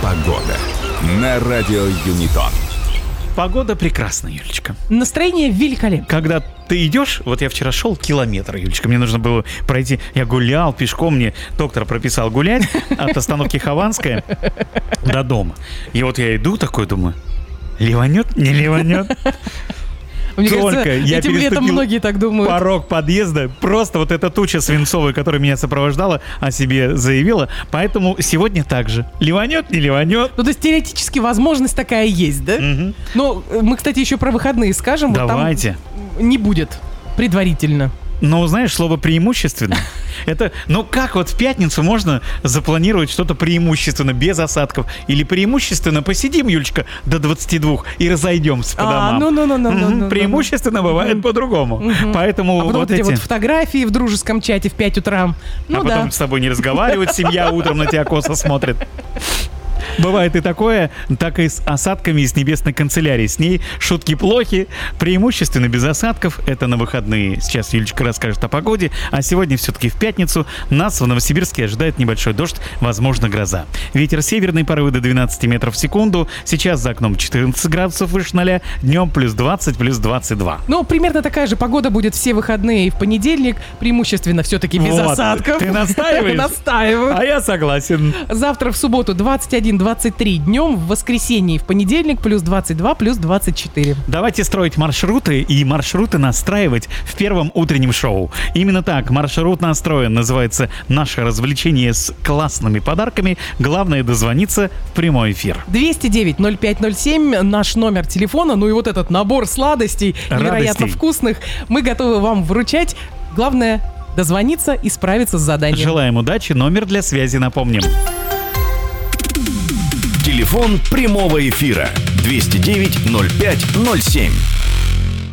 Погода на радио Юнитон. Погода прекрасная, Юлечка. Настроение великолепно. Когда ты идешь, вот я вчера шел километр, Юлечка, мне нужно было пройти, я гулял пешком, мне доктор прописал гулять от остановки Хованская до дома. И вот я иду такой, думаю, ливанет, не ливанет? Мне Только кажется, я этим летом переступил многие так думают. порог подъезда, просто вот эта туча свинцовая, которая меня сопровождала, о себе заявила. Поэтому сегодня также. Ливанет, не ливанет. Ну, то есть теоретически возможность такая есть, да? Мгм. Ну, мы, кстати, еще про выходные скажем. Давайте. Вот там не будет предварительно. Но знаешь, слово преимущественно. Это, ну как вот в пятницу можно запланировать что-то преимущественно, без осадков? Или преимущественно посидим, Юлечка, до 22 и разойдемся по домам? Преимущественно бывает по-другому. Поэтому А потом вот эти эти... вот фотографии в дружеском чате в 5 утра. Ну А да. потом с тобой не разговаривать, семья утром на тебя косо смотрит. Бывает и такое, так и с осадками из небесной канцелярии. С ней шутки плохи, преимущественно без осадков. Это на выходные. Сейчас Юлечка расскажет о погоде. А сегодня все-таки в пятницу нас в Новосибирске ожидает небольшой дождь, возможно, гроза. Ветер северный, порывы до 12 метров в секунду. Сейчас за окном 14 градусов выше 0. Днем плюс 20, плюс 22. Ну, примерно такая же погода будет все выходные и в понедельник. Преимущественно все-таки без Вот. осадков. Ты настаиваешь? Настаиваю. А я согласен. Завтра в субботу 21-23 днем, в воскресенье и в понедельник плюс 22, плюс 24. Давайте строить маршруты и маршруты настраивать в первом утреннем шоу. Именно так, маршрут настроен, называется наше развлечение с классными подарками. Главное дозвониться в прямой эфир. 209-0507, наш номер телефона, ну и вот этот набор сладостей, невероятно Радостей. вкусных, мы готовы вам вручать. Главное дозвониться и справиться с заданием. Желаем удачи, номер для связи напомним. Телефон прямого эфира 209-05-07.